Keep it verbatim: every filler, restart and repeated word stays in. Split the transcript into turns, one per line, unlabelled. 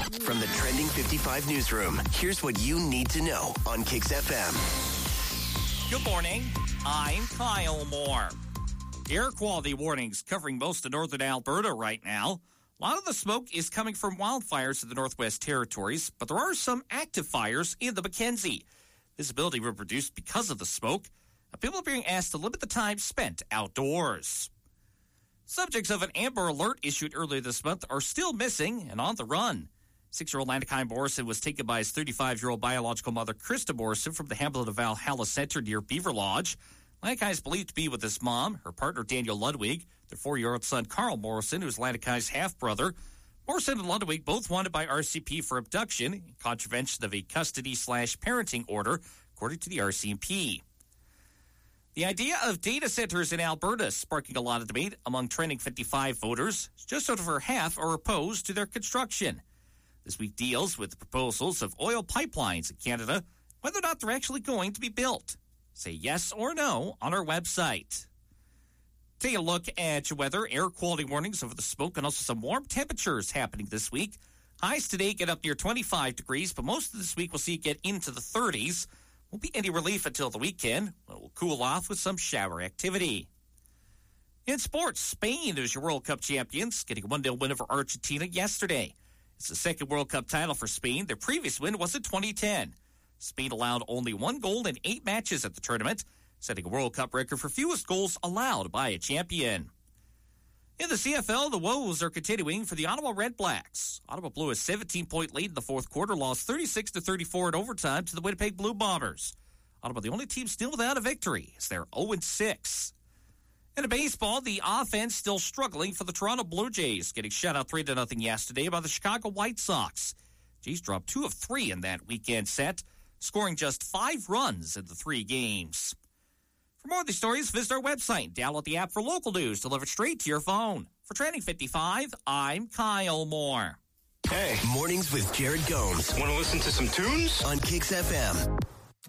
From the Trending fifty-five newsroom, here's what you need to know on Kicks F M.
Good morning. I'm Kyle Moore. Air quality warnings covering most of northern Alberta right now. A lot of the smoke is coming from wildfires in the Northwest Territories, but there are some active fires in the Mackenzie. Visibility will reduce because of the smoke. People are being asked to limit the time spent outdoors. Subjects of an Amber Alert issued earlier this month are still missing and on the run. Six-year-old Landakai Morrison was taken by his thirty-five-year-old biological mother, Krista Morrison, from the Hamlet of Valhalla Center near Beaver Lodge. Landakai is believed to be with his mom, her partner, Daniel Ludwig, their four-year-old son, Carl Morrison, who is Landakai's half-brother. Morrison and Ludwig both wanted by R C P for abduction in contravention of a custody-slash-parenting order, according to the R C M P. The idea of data centers in Alberta is sparking a lot of debate among Trending fifty-five voters. Just over half are opposed to their construction. This week deals with the proposals of oil pipelines in Canada, whether or not they're actually going to be built. Say yes or no on our website. Take a look at your weather, air quality warnings over the smoke, and also some warm temperatures happening this week. Highs today get up near twenty-five degrees, but most of this week we'll see it get into the thirties. Won't be any relief until the weekend. It will cool off with some shower activity. In sports, Spain is your World Cup champions, getting a one nil win over Argentina yesterday. It's the second World Cup title for Spain. Their previous win was in twenty ten. Spain allowed only one goal in eight matches at the tournament, setting a World Cup record for fewest goals allowed by a champion. In the C F L, the woes are continuing for the Ottawa Red Blacks. Ottawa blew a seventeen-point lead in the fourth quarter, lost thirty-six to thirty-four in overtime to the Winnipeg Blue Bombers. Ottawa, the only team still without a victory, as they're oh and six. In baseball, the offense still struggling for the Toronto Blue Jays, getting shut out three to nothing yesterday by the Chicago White Sox. Jays dropped two of three in that weekend set, scoring just five runs in the three games. For more of these stories, visit our website. Download the app for local news delivered straight to your phone. For Trending fifty-five, I'm Kyle Moore.
Hey. Mornings with Jared Gomes.
Want to listen to some tunes?
On Kicks F M.